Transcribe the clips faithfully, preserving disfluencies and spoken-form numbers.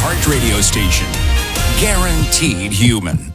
iHeart Radio Station. Guaranteed human.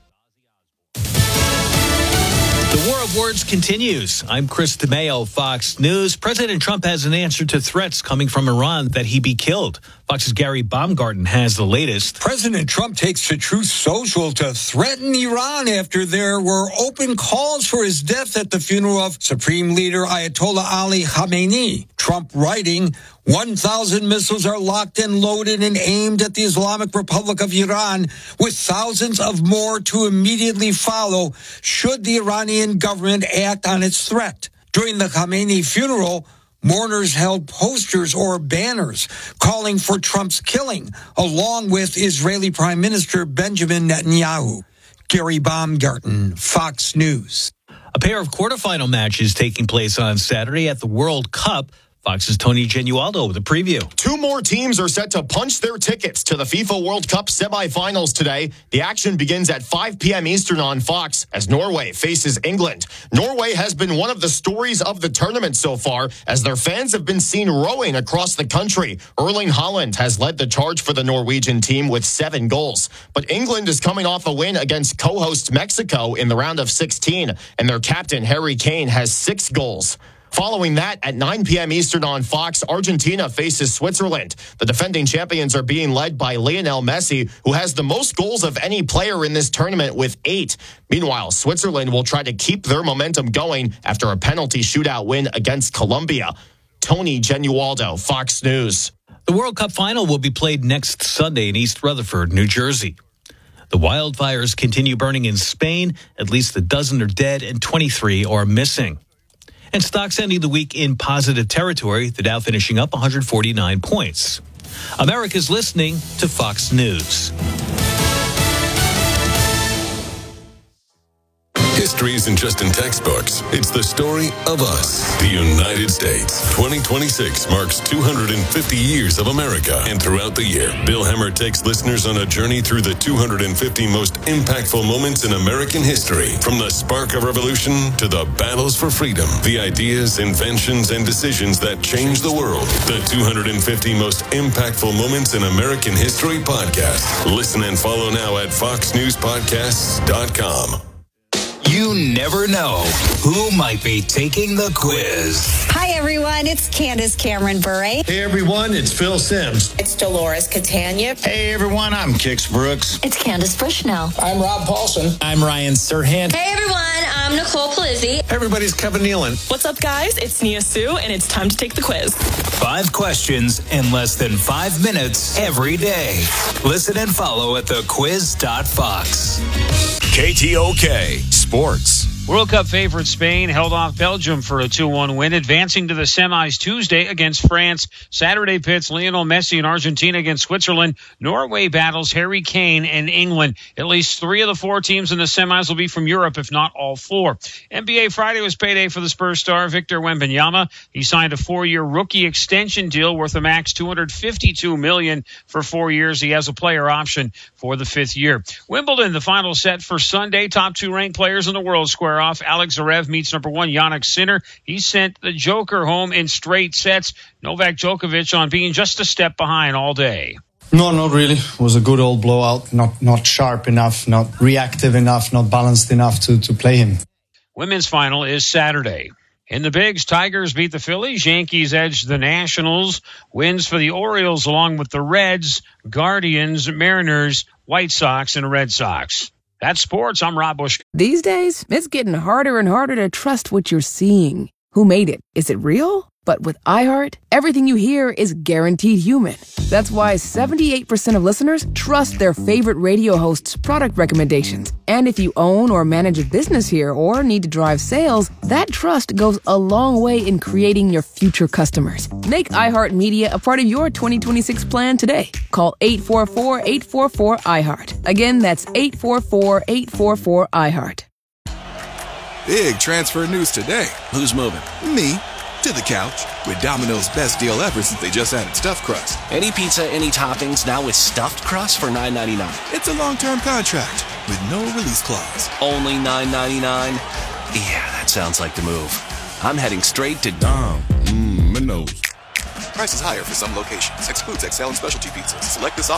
The war of words continues. I'm Chris DeMayo, Fox News. President Trump has an answer to threats coming from Iran that he be killed. Fox's Gary Baumgarten has the latest. President Trump takes to Truth Social to threaten Iran after there were open calls for his death at the funeral of Supreme Leader Ayatollah Ali Khamenei. Trump writing, one thousand missiles are locked and loaded and aimed at the Islamic Republic of Iran, with thousands of more to immediately follow should the Iranian government act on its threat. During the Khamenei funeral, mourners held posters or banners calling for Trump's killing, along with Israeli Prime Minister Benjamin Netanyahu. Gary Baumgarten, Fox News. A pair of quarterfinal matches taking place on Saturday at the World Cup. Fox's Tony Genualdo with a preview. Two more teams are set to punch their tickets to the FIFA World Cup semifinals today. The action begins at five p.m. Eastern on Fox as Norway faces England. Norway has been one of the stories of the tournament so far, as their fans have been seen rowing across the country. Erling Haaland has led the charge for the Norwegian team with seven goals. But England is coming off a win against co-host Mexico in the round of sixteen, and their captain Harry Kane has six goals. Following that, at nine p.m. Eastern on Fox, Argentina faces Switzerland. The defending champions are being led by Lionel Messi, who has the most goals of any player in this tournament with eight. Meanwhile, Switzerland will try to keep their momentum going after a penalty shootout win against Colombia. Tony Genualdo, Fox News. The World Cup final will be played next Sunday in East Rutherford, New Jersey. The wildfires continue burning in Spain. At least a dozen are dead and twenty-three are missing. And stocks ending the week in positive territory, the Dow finishing up one hundred forty-nine points. America's listening to Fox News. History isn't just in textbooks. It's the story of us, the United States. twenty twenty-six marks two hundred fifty years of America. And throughout the year, Bill Hemmer takes listeners on a journey through the two hundred fifty most impactful moments in American history. From the spark of revolution to the battles for freedom, the ideas, inventions, and decisions that changed the world. The two hundred fifty most impactful moments in American history podcast. Listen and follow now at fox news podcasts dot com. You never know who might be taking the quiz. Hi, everyone. It's Candace Cameron Bure. Hey, everyone. It's Phil Sims. It's Dolores Catania. Hey, everyone. I'm Kix Brooks. It's Candace Bushnell. I'm Rob Paulson. I'm Ryan Serhant. Hey, everyone. I'm Nicole Palizzi. Hey, everybody's Kevin Nealon. What's up, guys? It's Nia Sue, and it's time to take the quiz. Five questions in less than five minutes every day. Listen and follow at the quiz dot fox. K T O K Sports. World Cup favorite Spain held off Belgium for a two one win, advancing to the semis Tuesday against France. Saturday pits Lionel Messi and Argentina against Switzerland. Norway battles Harry Kane and England. At least three of the four teams in the semis will be from Europe, if not all four. N B A Friday was payday for the Spurs star Victor Wembanyama. He signed a four-year rookie extension deal worth a max two hundred fifty-two million dollars for four years. He has a player option for the fifth year. Wimbledon, the final set for Sunday. Top two ranked players in the world square off. Alex Zverev meets number one Yannick Sinner. He sent the Joker home in straight sets. Novak Djokovic on being just a step behind all day. No, not really. It was a good old blowout. Not not sharp enough, not reactive enough, not balanced enough to, to play him. Women's final is Saturday. In the bigs, Tigers beat the Phillies. Yankees edge the Nationals. Wins for the Orioles along with the Reds, Guardians, Mariners, White Sox, and Red Sox. That's sports. I'm Rob Bush. These days, it's getting harder and harder to trust what you're seeing. Who made it? Is it real? But with iHeart, everything you hear is guaranteed human. That's why seventy-eight percent of listeners trust their favorite radio hosts' product recommendations. And if you own or manage a business here or need to drive sales, that trust goes a long way in creating your future customers. Make iHeartMedia a part of your twenty twenty-six plan today. Call eight four four, eight four four, iHeart. Again, that's eight four four, eight four four, iHeart. Big transfer news today. Who's moving? Me. To the couch with Domino's best deal ever since they just added stuffed crust. Any pizza, any toppings, now with stuffed crust for nine ninety-nine. It's a long-term contract with no release clause. Only nine ninety-nine? Yeah, that sounds like the move. I'm heading straight to Dom. Mmm, Minos. Prices higher for some locations. Excludes X L and specialty pizzas. Select this offer.